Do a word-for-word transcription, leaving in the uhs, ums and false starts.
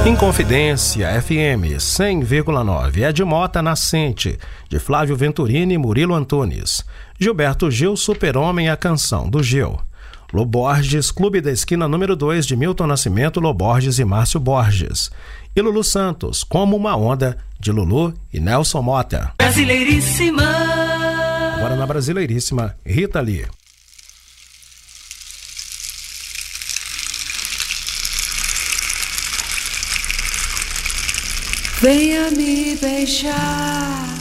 Inconfidência F M cem vírgula nove, Ed Mota Nascente, de Flávio Venturini e Murilo Antunes. Gilberto Gil, Super-Homem, a canção do Gil. Lô Borges, Clube da Esquina número dois, de Milton Nascimento, Lô Borges e Márcio Borges. E Lulu Santos, Como uma Onda, de Lulu e Nelson Mota. Brasileiríssima. Agora na Brasileiríssima, Rita Lee. Venha me beijar,